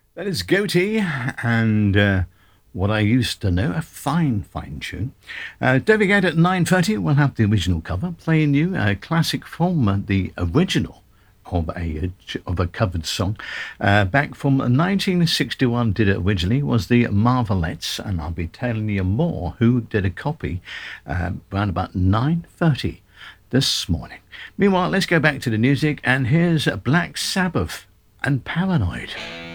That is Goatee and What I Used to Know, a fine, fine tune. Don't forget at 9:30 we'll have the original cover, playing you a classic from the original of a covered song. Back from 1961, did it originally, was the Marvelettes, and I'll be telling you more who did a copy around about 9:30 this morning. Meanwhile, let's go back to the music, and here's Black Sabbath and Paranoid.